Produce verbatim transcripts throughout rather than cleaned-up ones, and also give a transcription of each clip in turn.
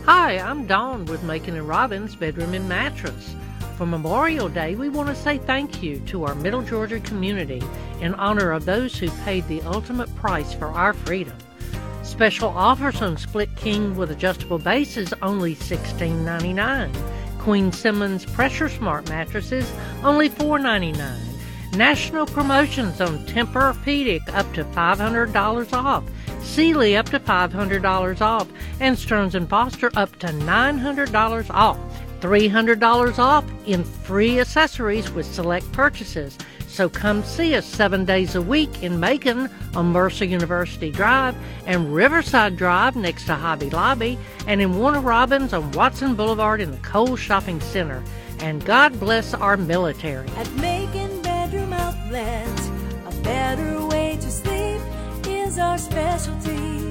Hi, I'm Dawn with Macon and Robbins Bedroom and Mattress. For Memorial Day, we want to say thank you to our Middle Georgia community in honor of those who paid the ultimate price for our freedom. Special offers on Split King with adjustable bases only sixteen ninety-nine. Queen Simmons Pressure Smart mattresses only four ninety-nine. National promotions on Tempur-Pedic up to five hundred dollars off. Sealy up to five hundred dollars off, and Stearns and Foster up to nine hundred dollars off. three hundred dollars off in free accessories with select purchases. So come see us seven days a week in Macon on Mercer University Drive and Riverside Drive next to Hobby Lobby, and in Warner Robins on Watson Boulevard in the Kohl's Shopping Center. And God bless our military. At Macon Bedroom Outlet, a better way to sleep is our specialty.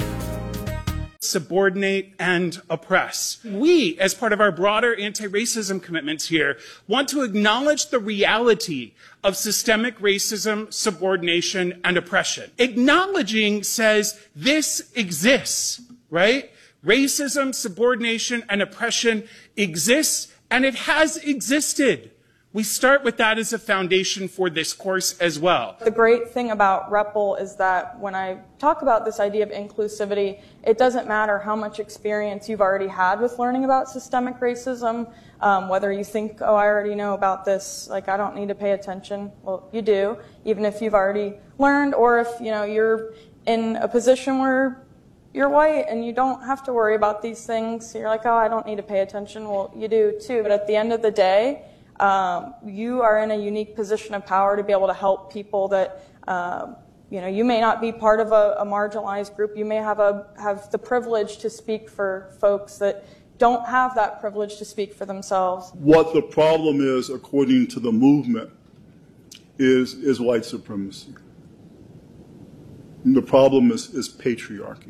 Subordinate and oppress. We, as part of our broader anti-racism commitments here, want to acknowledge the reality of systemic racism, subordination, and oppression. Acknowledging says this exists, right? Racism, subordination, and oppression exists, and it has existed. We start with that as a foundation for this course as well. The great thing about R E P L is that when I talk about this idea of inclusivity, it doesn't matter how much experience you've already had with learning about systemic racism, um, whether you think, oh, I already know about this, like I don't need to pay attention. Well, you do, even if you've already learned, or if you know you're in a position where you're white and you don't have to worry about these things. You're like, oh, I don't need to pay attention. Well, you do too. But at the end of the day, Um, you are in a unique position of power to be able to help people that, uh, you know, you may not be part of a, a marginalized group. You may have a have the privilege to speak for folks that don't have that privilege to speak for themselves. What the problem is, according to the movement, is is white supremacy. And the problem is, is patriarchy.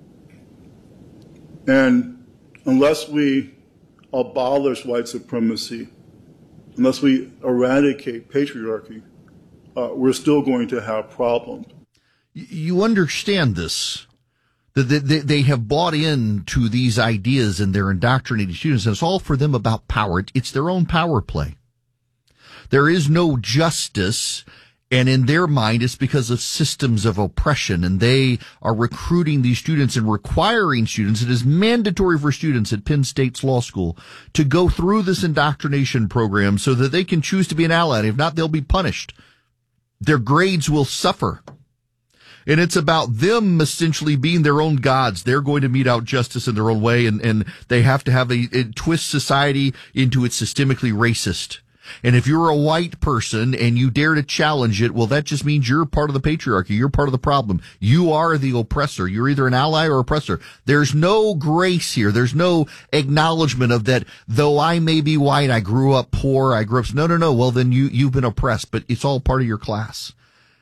And unless we abolish white supremacy, unless we eradicate patriarchy, uh, we're still going to have problems. You understand this, that they, they have bought into these ideas and they're indoctrinating students, and it's all for them about power. It's their own power play. There is no justice, and in their mind, it's because of systems of oppression, and they are recruiting these students and requiring students. It is mandatory for students at Penn State's law school to go through this indoctrination program so that they can choose to be an ally. And if not, they'll be punished. Their grades will suffer. And it's about them essentially being their own gods. They're going to mete out justice in their own way, and, and they have to have a, a twist society into its systemically racist. And if you're a white person and you dare to challenge it, well, that just means you're part of the patriarchy. You're part of the problem. You are the oppressor. You're either an ally or oppressor. There's no grace here. There's no acknowledgement of that. Though I may be white, I grew up poor. I grew up. No, no, no. Well, then you, you've been oppressed, but it's all part of your class.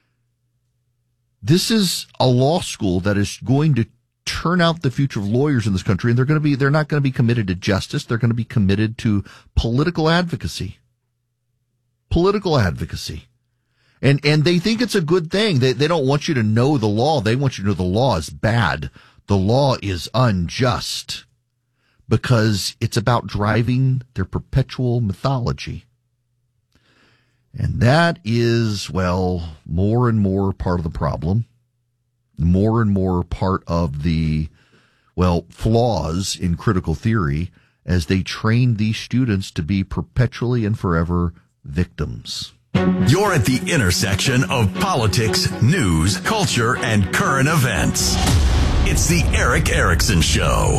This is a law school that is going to turn out the future of lawyers in this country. And they're going to be, they're not going to be committed to justice. They're going to be committed to political advocacy. Political advocacy. And, and they think it's a good thing. They, they don't want you to know the law. They want you to know the law is bad. The law is unjust because it's about driving their perpetual mythology. And that is, well, more and more part of the problem, more and more part of the, well, flaws in critical theory as they train these students to be perpetually and forever victims. You're at the intersection of politics, news, culture, and current events. It's the Erick Erickson Show.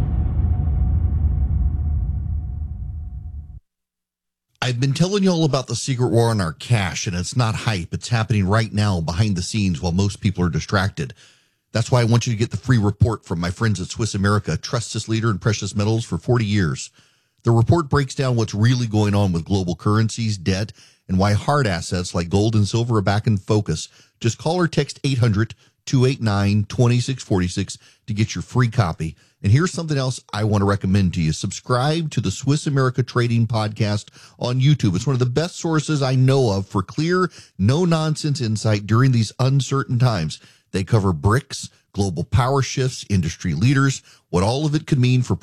I've been telling you all about the secret war on our cash, and it's not hype. It's happening right now behind the scenes while most people are distracted. That's why I want you to get the free report from my friends at Swiss America, a trusted leader in precious metals for forty years. The report breaks down what's really going on with global currencies, debt, and why hard assets like gold and silver are back in focus. Just call or text eight hundred, two eight nine, two six four six to get your free copy. And here's something else I want to recommend to you. Subscribe to the Swiss America Trading Podcast on YouTube. It's one of the best sources I know of for clear, no-nonsense insight during these uncertain times. They cover BRICS, global power shifts, industry leaders, what all of it could mean for